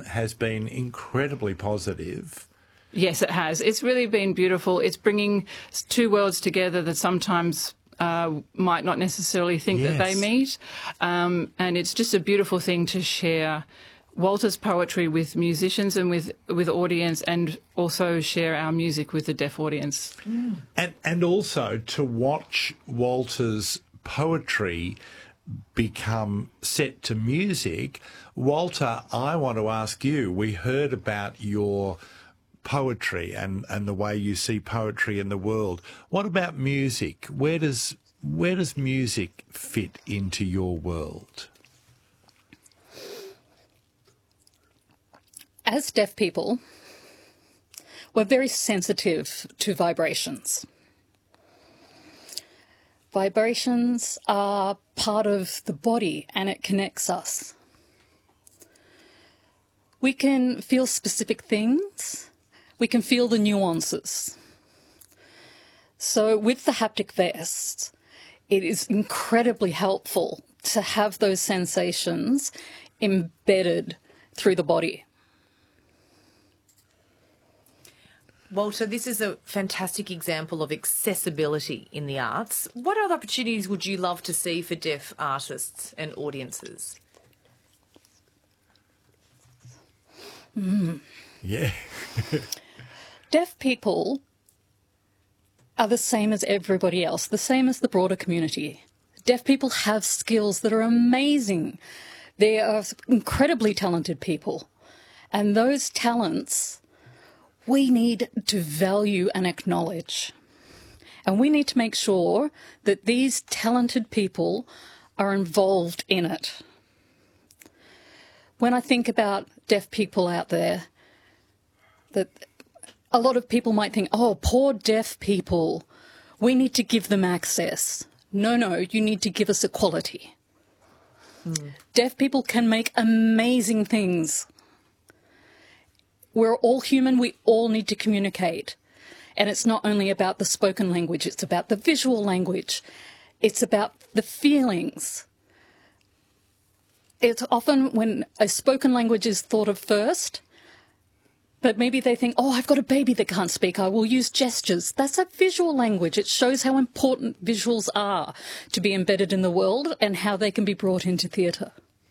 has been incredibly positive. Yes, it has. It's really been beautiful. It's bringing two worlds together that sometimes might not necessarily think that they meet. And it's just a beautiful thing to share Walter's poetry with musicians and with audience, and also share our music with the deaf audience. Mm. And also to watch Walter's poetry become set to music. Walter, I want to ask you, we heard about your poetry and the way you see poetry in the world. What about music? Where does music fit into your world? As deaf people, we're very sensitive to vibrations. Vibrations are part of the body and it connects us. We can feel specific things. We can feel the nuances. So with the haptic vest, it is incredibly helpful to have those sensations embedded through the body. Walter, this is a fantastic example of accessibility in the arts. What other opportunities would you love to see for deaf artists and audiences? Yeah. Deaf people are the same as everybody else, the same as the broader community. Deaf people have skills that are amazing. They are incredibly talented people. And those talents we need to value and acknowledge. And we need to make sure that these talented people are involved in it. When I think about deaf people out there, that a lot of people might think, oh, poor deaf people, we need to give them access. No, you need to give us equality. Deaf people can make amazing things. We're all human, we all need to communicate. And it's not only about the spoken language, it's about the visual language. It's about the feelings. It's often when a spoken language is thought of first, but maybe they think, oh, I've got a baby that can't speak, I will use gestures. That's a visual language. It shows how important visuals are to be embedded in the world and how they can be brought into theatre.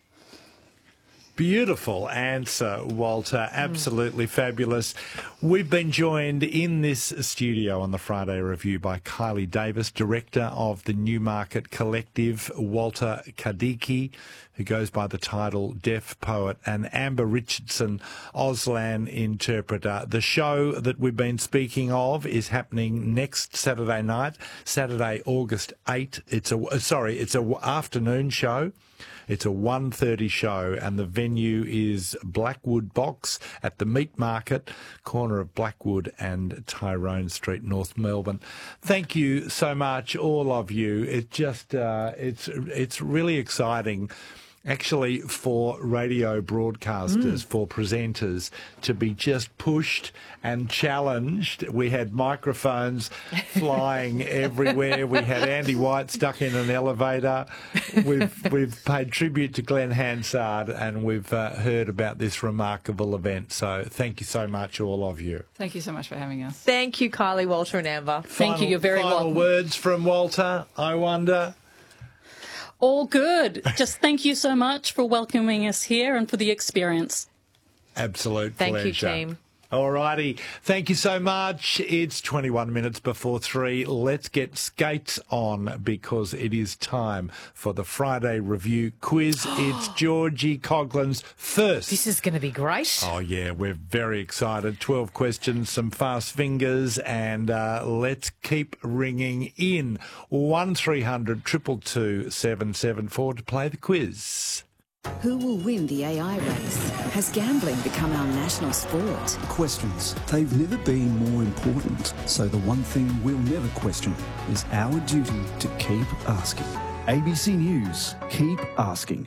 Beautiful answer, Walter. Absolutely fabulous. We've been joined in this studio on the Friday Review by Kylie Davis, director of the Newmarket Collective, Walter Kadiki, who goes by the title Deaf Poet, and Amber Richardson, Auslan interpreter. The show that we've been speaking of is happening next Saturday night, Saturday, August 8. It's a afternoon show. It's a 1:30 show, and the venue is Blackwood Box at the Meat Market, corner of Blackwood and Tyrone Street, North Melbourne. Thank you so much, all of you. It just it's really exciting, actually, for radio broadcasters, for presenters, to be just pushed and challenged. We had microphones flying everywhere. We had Andy White stuck in an elevator. We've paid tribute to Glenn Hansard, and we've heard about this remarkable event. So thank you so much, all of you. Thank you so much for having us. Thank you, Kylie, Walter and Amber. Thank you, you're very welcome. Final words from Walter, I wonder? All good. Just thank you so much for welcoming us here and for the experience. Absolute Thank pleasure. you, team. All righty. Thank you so much. It's 21 minutes before 3. Let's get skates on, because it is time for the Friday Review quiz. It's Georgie Coughlin's first. This is going to be great. Oh, yeah, we're very excited. 12 questions, some fast fingers, and let's keep ringing in. 1300 222 774 to play the quiz. Who will win the AI race? Has gambling become our national sport? Questions. They've never been more important. So the one thing we'll never question is our duty to keep asking. ABC News. Keep asking.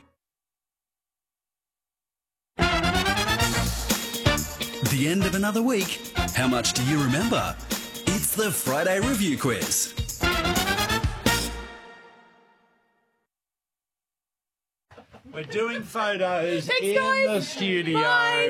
The end of another week. How much do you remember? It's the Friday Review Quiz. We're doing photos in the studio. Bye.